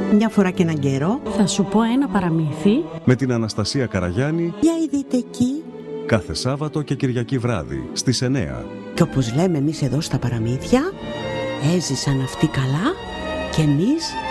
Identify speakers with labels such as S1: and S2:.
S1: Μια φορά και έναν καιρό
S2: θα σου πω ένα παραμύθι
S3: με την Αναστασία Καραγιάννη.
S1: Για ειδείτε εκεί.
S3: Κάθε Σάββατο και Κυριακή βράδυ στις 9.
S1: Και όπως λέμε εμείς εδώ στα παραμύθια, έζησαν αυτοί καλά και εμείς